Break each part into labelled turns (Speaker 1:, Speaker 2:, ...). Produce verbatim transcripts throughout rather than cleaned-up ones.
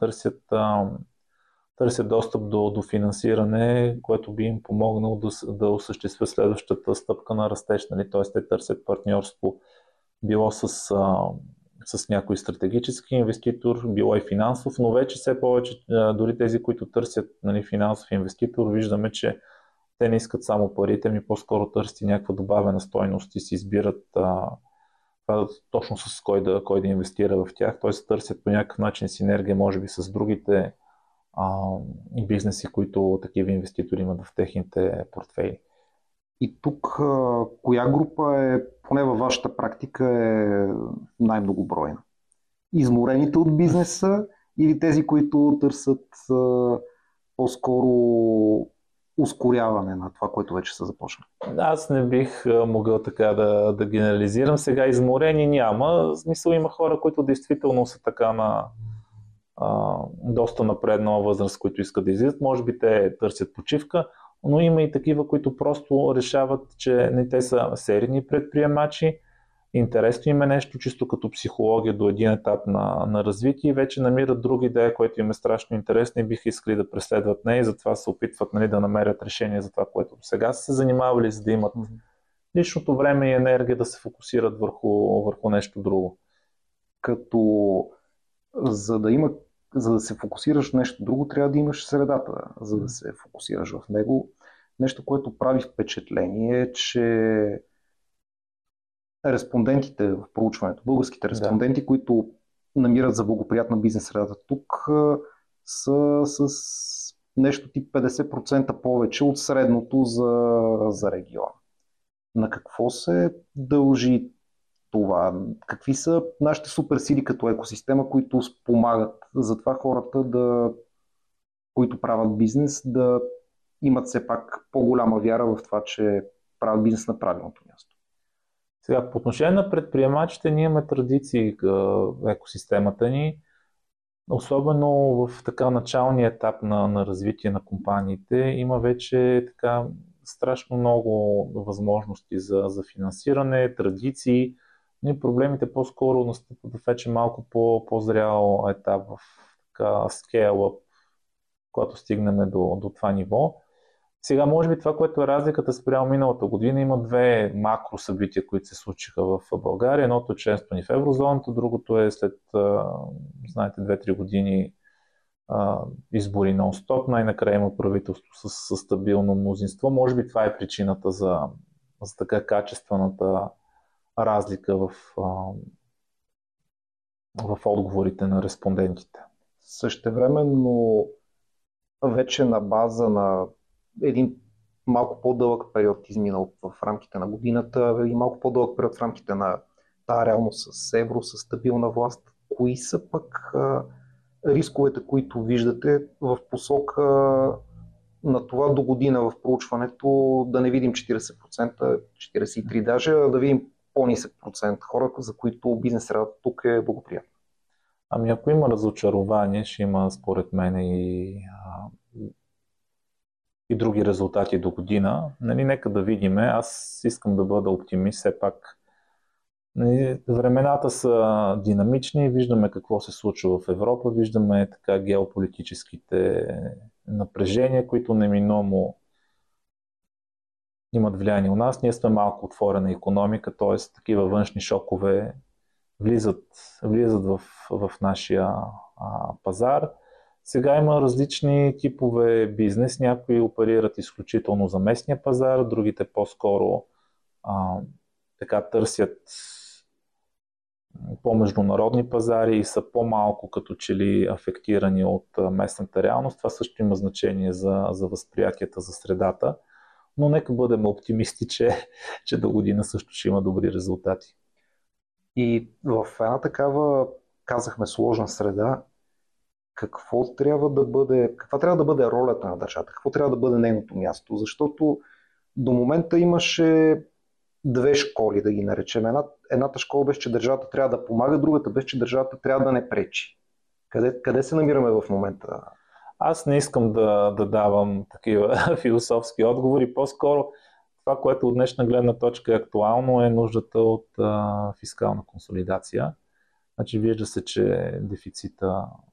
Speaker 1: търсят, а, търсят достъп до, до финансиране, което би им помогнало да, да осъществят следващата стъпка на растеж. Нали? Т.е. те търсят партньорство било с, а, с някой стратегически инвеститор, било и финансов, но вече все повече, а, дори тези, които търсят, нали, финансов инвеститор, виждаме, че те не искат само парите, ми по-скоро търсят някаква добавена стойност и си избират а, това, точно с кой да, кой да инвестира в тях, т.е. търсят по някакъв начин синергия, може би с другите а, бизнеси, които такива инвеститори имат в техните портфейли.
Speaker 2: И тук а, коя група е, поне във вашата практика, е най-многобройна? Изморените от бизнеса или тези, които търсят а, по-скоро ускоряване на това, което вече са започнали?
Speaker 1: Аз не бих могъл така да, да генерализирам. Сега изморени няма. В смисъл има хора, които действително са така на а, доста напреднала възраст, които искат да излизат. Може би те търсят почивка, но има и такива, които просто решават, че не те са серийни предприемачи. Интересно им е нещо чисто като психология до един етап на, на развитие и вече намират друга идея, която им е страшно интересна и биха искали да преследват нея и затова се опитват, нали, да намерят решение за това, което до сега са се занимавали, за да имат личното време и енергия да се фокусират върху, върху нещо друго.
Speaker 2: Като за да, има, за да се фокусираш в нещо друго, трябва да имаш средата, за да се фокусираш в него. Нещо, което прави впечатление е, че респондентите в проучването, българските респонденти, да, които намират за благоприятна бизнес средата тук, са с нещо тип петдесет процента повече от средното за, за региона. На какво се дължи това? Какви са нашите суперсили като екосистема, които спомагат за това хората, да, които правят бизнес, да имат все пак по-голяма вяра в това, че правят бизнес на правилното място?
Speaker 1: Сега, по отношение на предприемачите, ние имаме традиции в екосистемата ни, особено в така началния етап на, на развитие на компаниите. Има вече така страшно много възможности за, за финансиране, традиции. И проблемите по-скоро настъпват вече малко по, по-зрял етап в така scale-up, когато стигнем до, до това ниво. Сега, може би това, което е разликата спрямо миналата година, има две макро събития, които се случиха в България. Едното е членство ни в еврозоната, другото е след, знаете, две-три години избори нон-стоп. Най-накрая има правителство с, с стабилно мнозинство. Може би това е причината за, за така качествената разлика в, в отговорите на респондентите.
Speaker 2: Същевременно вече на база на един малко по-дълъг период изминал в рамките на годината и малко по-дълъг период в рамките на тази реалност с евро, с стабилна власт. Кои са пък а, рисковете, които виждате в посока на това до година в проучването да не видим четирийсет процента, четирийсет и три процента даже, а да видим по-нисък процент хора, за които бизнес средата тук е благоприятна?
Speaker 1: Ами ако има разочарование, ще има според мен и и други резултати до година. Нали, нека да видим. Аз искам да бъда оптимист, все пак. Нали, времената са динамични, виждаме какво се случва в Европа, виждаме така геополитическите напрежения, които неминуемо имат влияние у нас. Ние сме малко отворена икономика, т.е. такива външни шокове влизат, влизат в, в нашия а, пазар. Сега има различни типове бизнес. Някои оперират изключително за местния пазар, другите по-скоро а, така търсят по-международни пазари и са по-малко като че ли афектирани от местната реалност. Това също има значение за, за възприятията за средата, но нека бъдем оптимисти, че, че до година също ще има добри резултати.
Speaker 2: И в една такава, казахме, сложна среда, какво трябва да бъде, каква трябва да бъде ролята на държавата, какво трябва да бъде нейното място, защото до момента имаше две школи, да ги наречем. Една, едната школа беше, че държавата трябва да помага, другата беше, че държавата трябва да не пречи. Къде, къде се намираме в момента?
Speaker 1: Аз не искам да, да давам такива философски отговори, по-скоро това, което от днешна гледна точка е актуално, е нуждата от а, фискална консолидация. Значи вижда се, че дефицита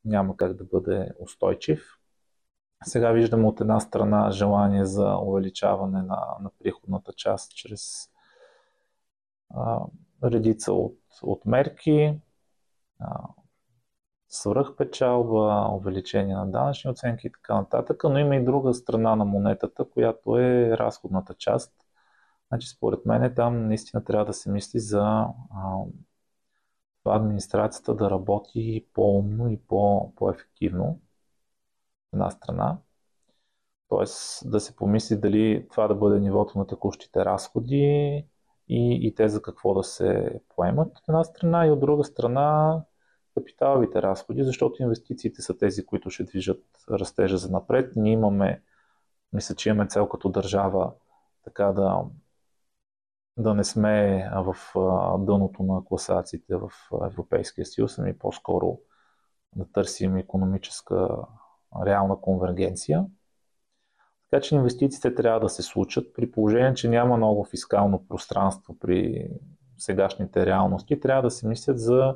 Speaker 1: няма как да бъде устойчив. Сега виждаме от една страна желание за увеличаване на, на приходната част чрез а, редица от, от мерки, а, свръхпечалба, увеличение на данъчни оценки и така нататък, но има и друга страна на монетата, която е разходната част. Значи, според мен там наистина трябва да се мисли за а, това администрацията да работи по-умно и по, по-ефективно от една страна. Тоест да се помисли дали това да бъде нивото на текущите разходи и, и те за какво да се поемат от една страна и от друга страна капиталовите разходи, защото инвестициите са тези, които ще движат растежа за напред. Ние имаме, мисля, че имаме цел като държава така да, да не сме в дъното на класациите в Европейския съюз, ами по-скоро да търсим икономическа реална конвергенция. Така че инвестициите трябва да се случат. При положение, че няма много фискално пространство при сегашните реалности, трябва да се мислят за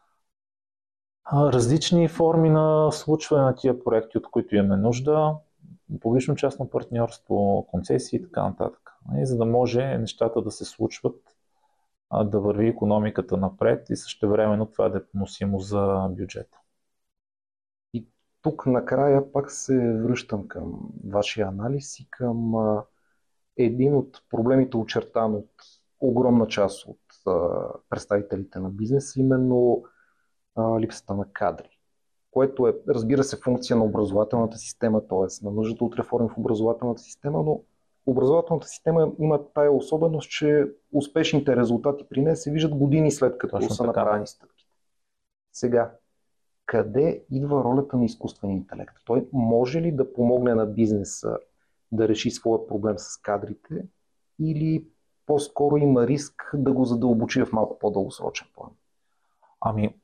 Speaker 1: различни форми на случване на тия проекти, от които имаме нужда, публично-частно партньорство, концесии и така нататък. И за да може нещата да се случват, да върви икономиката напред и същевременно това да е поносимо за бюджета.
Speaker 2: И тук накрая пак се връщам към вашия анализ и към а, един от проблемите, очертан от огромна част от а, представителите на бизнес, именно а, липсата на кадри, което е, разбира се, функция на образователната система, т.е. на нуждата от реформи в образователната система, но образователната система има тая особеност, че успешните резултати при нея се виждат години след като
Speaker 1: Точно
Speaker 2: са
Speaker 1: така.
Speaker 2: направени стъпките. Сега, къде идва ролята на изкуствения интелект? Той може ли да помогне на бизнеса да реши своя проблем с кадрите или по-скоро има риск да го задълбочи в малко по-дългосрочен план?
Speaker 1: Ами,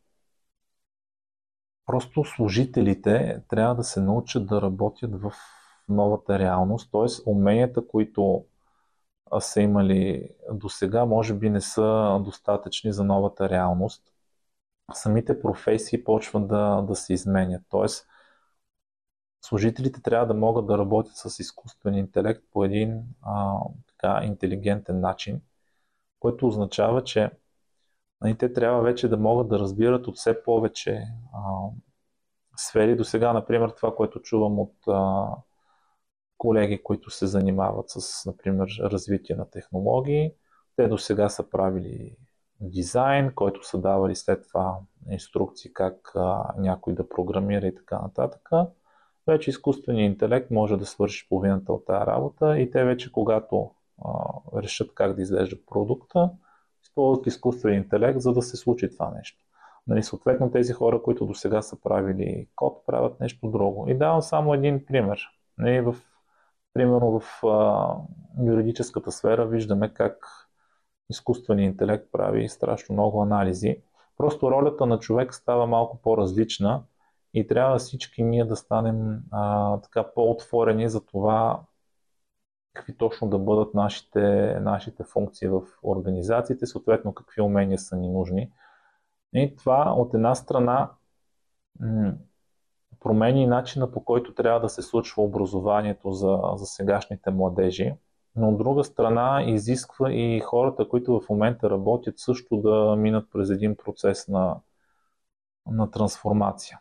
Speaker 1: просто служителите трябва да се научат да работят в новата реалност, т.е. уменията, които са имали до сега, може би не са достатъчни за новата реалност. Самите професии почват да, да се изменят. Т.е. служителите трябва да могат да работят с изкуствен интелект по един а, така, интелигентен начин, което означава, че и те трябва вече да могат да разбират от все повече а, сфери. До сега, например, това, което чувам от а, колеги, които се занимават с, например, развитие на технологии, те до сега са правили дизайн, който са давали след това инструкции как а, някой да програмира и така нататък. Вече изкуственият интелект може да свърши половината от тази работа и те вече, когато а, решат как да изглежда продукта, използват изкуствен интелект, за да се случи това нещо. Нали, съответно тези хора, които до сега са правили код, правят нещо друго. И давам само един пример. Нали, в, примерно в а, юридическата сфера виждаме как изкуственият интелект прави страшно много анализи. Просто ролята на човек става малко по-различна и трябва всички ние да станем а, така по-отворени за това какви точно да бъдат нашите, нашите функции в организациите, съответно какви умения са ни нужни. И това от една страна м- промени начина, по който трябва да се случва образованието за, за сегашните младежи, но от друга страна изисква и хората, които в момента работят, също да минат през един процес на, на трансформация.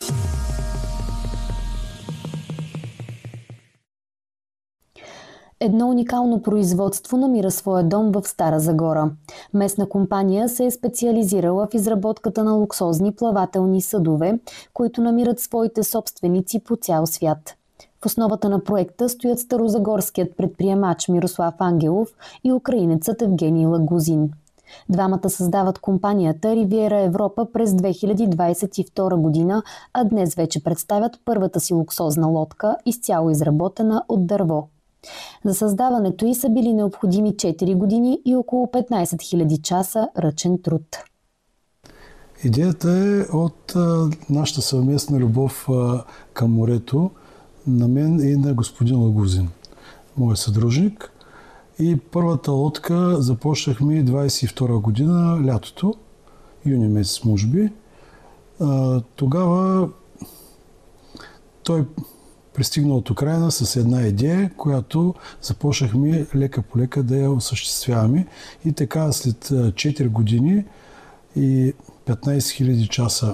Speaker 3: Едно уникално производство намира своя дом в Стара Загора. Местна компания се е специализирала в изработката на луксозни плавателни съдове, които намират своите собственици по цял свят. В основата на проекта стоят старозагорският предприемач Мирослав Ангелов и украинецът Евгений Лагузин. Двамата създават компанията Ривиера Европа през две хиляди двадесет и втора година, а днес вече представят първата си луксозна лодка, изцяло изработена от дърво. За създаването й са били необходими четири години и около петнадесет хиляди часа ръчен труд.
Speaker 4: Идеята е от а, нашата съвместна любов а, към морето, на мен и на господин Лагузин, мой съдружник. И първата лодка започнахме двадесет и втора година, лятото, юни месец може би. А, тогава той пристигна от Украина с една идея, която започнахме лека по лека да я осъществяваме. И така след четири години и петнайсет хиляди часа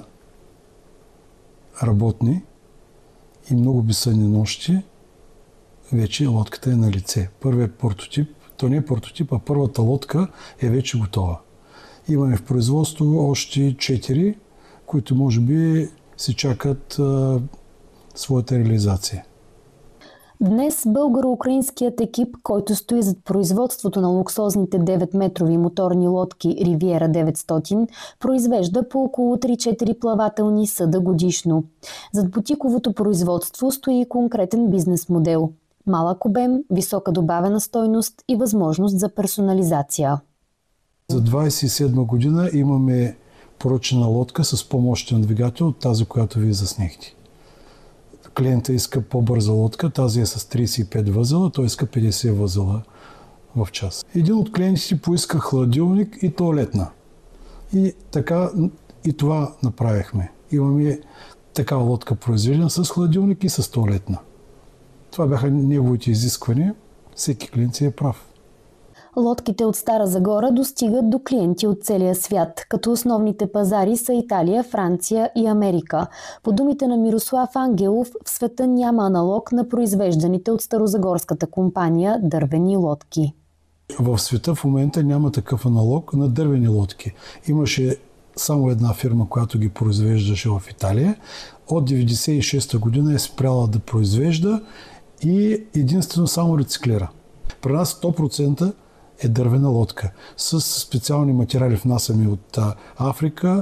Speaker 4: работни и много безсънни нощи, вече лодката е на лице. Първият прототип, то не е прототип, а първата лодка е вече готова. Имаме в производство още четири, които може би се чакат а, своята реализация.
Speaker 3: Днес българо-украинският екип, който стои зад производството на луксозните деветметрови моторни лодки Ривиера деветстотин, произвежда по около три-четири плавателни съда годишно. Зад бутиковото производство стои конкретен бизнес модел. Малък обем, висока добавена стойност и възможност за персонализация.
Speaker 4: За двайсет и седма година имаме поръчена лодка с по-мощен двигател от тази, която вие заснехте. Клиента иска по-бърза лодка, тази е с трийсет и пет възела, той иска петдесет възела в час. Един от клиентите поиска хладилник и тоалетна. И така и това направихме. Имаме такава лодка произведена с хладилник и с тоалетна. Това бяха неговите изисквания. Всеки клиент си е прав.
Speaker 3: Лодките от Стара Загора достигат до клиенти от целия свят, като основните пазари са Италия, Франция и Америка. По думите на Мирослав Ангелов, в света няма аналог на произвежданите от старозагорската компания дървени лодки.
Speaker 4: В света в момента няма такъв аналог на дървени лодки. Имаше само една фирма, която ги произвеждаше в Италия. От деветдесет и шеста година е спряла да произвежда и единствено само рециклира. При нас сто процента е дървена лодка с специални материали внасями от Африка,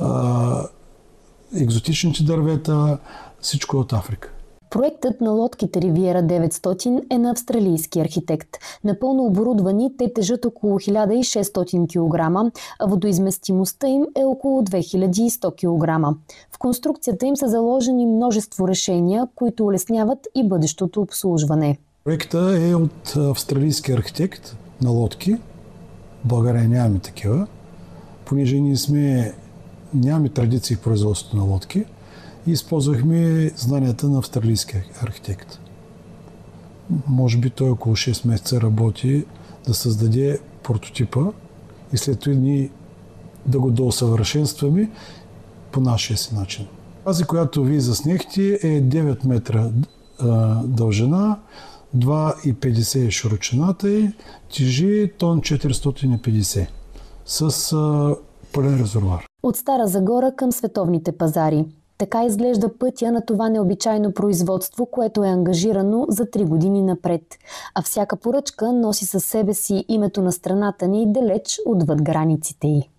Speaker 4: екзотичните дървета, всичко от Африка.
Speaker 3: Проектът на лодките Ривиера деветстотин е на австралийски архитект. Напълно оборудвани, те тежат около хиляда и шестстотин килограма, а водоизместимостта им е около две хиляди и сто килограма. В конструкцията им са заложени множество решения, които улесняват и бъдещото обслужване.
Speaker 4: Проектът е от австралийски архитект на лодки. В България нямаме такива, понеже ние сме, нямаме традиции в производството на лодки и използвахме знанията на австралийския архитект. Може би той около шест месеца работи да създаде прототипа и след това ние да го доусъвършенстваме по нашия си начин. Тази, която вие заснехте, е девет метра а, дължина, два и петдесет е широчината и тежи тон четиристотин и петдесет с а, пълен резервоар.
Speaker 3: От Стара Загора към световните пазари. Така изглежда пътя на това необичайно производство, което е ангажирано за три години напред. А всяка поръчка носи със себе си името на страната ни далеч отвъд границите й.